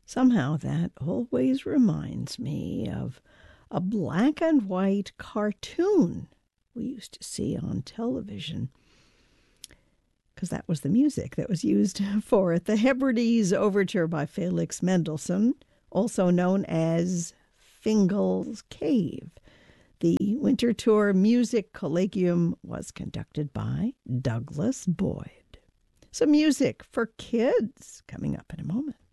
Somehow that always reminds me of a black and white cartoon we used to see on television, because that was the music that was used for it. The Hebrides Overture by Felix Mendelssohn, also known as Fingal's Cave. The Winter Tour Music Collegium was conducted by Douglas Boyd. Some music for kids coming up in a moment.